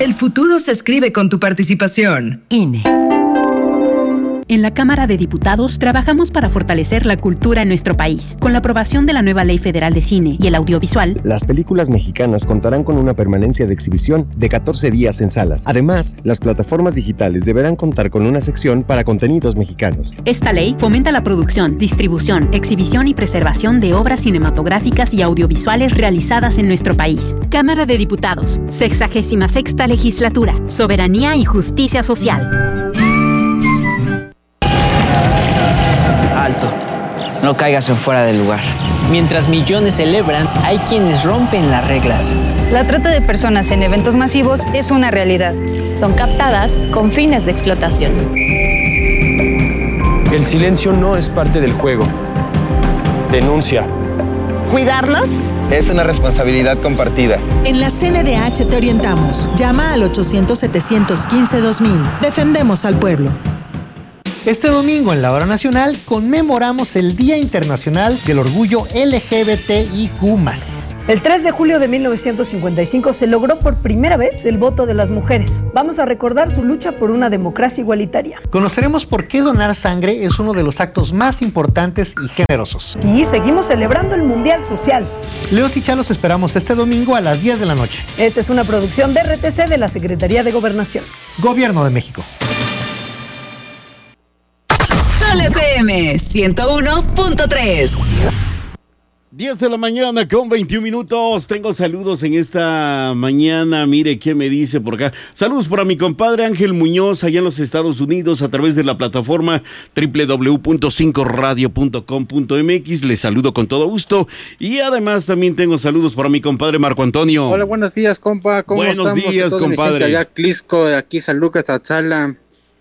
El futuro se escribe con tu participación. INE. En la Cámara de Diputados trabajamos para fortalecer la cultura en nuestro país. Con la aprobación de la nueva Ley Federal de Cine y el Audiovisual, las películas mexicanas contarán con una permanencia de exhibición de 14 días en salas. Además, las plataformas digitales deberán contar con una sección para contenidos mexicanos. Esta ley fomenta la producción, distribución, exhibición y preservación de obras cinematográficas y audiovisuales realizadas en nuestro país. Cámara de Diputados, 66ª Legislatura, Soberanía y Justicia Social. Alto, no caigas en fuera del lugar. Mientras millones celebran, hay quienes rompen las reglas. La trata de personas en eventos masivos es una realidad. Son captadas con fines de explotación. El silencio no es parte del juego. Denuncia. Cuidarnos es una responsabilidad compartida. En la CNDH te orientamos. Llama al 800-715-2000. Defendemos al pueblo. Este domingo en la Hora Nacional conmemoramos el Día Internacional del Orgullo LGBTIQ+. El 3 de julio de 1955 se logró por primera vez el voto de las mujeres. Vamos a recordar su lucha por una democracia igualitaria. Conoceremos por qué donar sangre es uno de los actos más importantes y generosos. Y seguimos celebrando el Mundial Social. Leos y Chá los esperamos este domingo a las 10 de la noche. Esta es una producción de RTC de la Secretaría de Gobernación. Gobierno de México. Sol FM 101.3. 10 de la mañana con 21 minutos. Tengo saludos en esta mañana. Mire qué me dice por acá. Saludos para mi compadre Ángel Muñoz allá en los Estados Unidos a través de la plataforma www.5radio.com.mx. Les saludo con todo gusto. Y además también tengo saludos para mi compadre Marco Antonio. Hola, buenos días, compa. ¿Cómo estamos? Buenos días, compadre. Allá Clisco, aquí San Lucas, Atzala.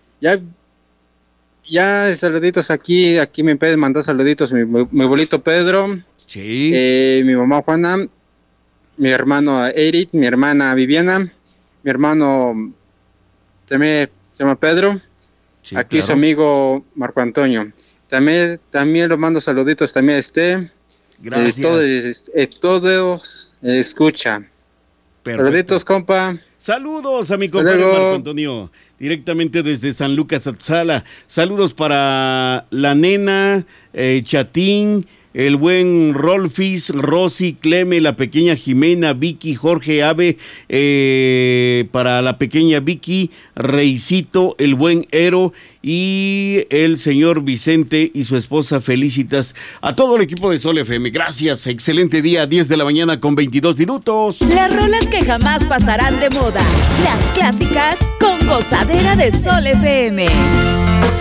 Ya saluditos aquí me pueden mandar saluditos mi abuelito Pedro. Sí. Mi mamá Juana, mi hermano Eric, mi hermana Viviana, mi hermano también se llama Pedro. Sí, aquí claro. Su amigo Marco Antonio. También lo mando saluditos también a Gracias. Todos escucha. Perfecto. Saluditos, compa. Saludos a mi compadre Marco Antonio, directamente desde San Lucas, Atzala. Saludos para la nena, Chatín, el buen Rolfis, Rosy, Cleme, la pequeña Jimena, Vicky, Jorge, Ave, para la pequeña Vicky, Reicito, el buen Ero y el señor Vicente y su esposa. Felicitas a todo el equipo de Sol FM. Gracias, excelente día, 10 de la mañana con 22 minutos. Las rolas que jamás pasarán de moda, las clásicas con gozadera de Sol FM.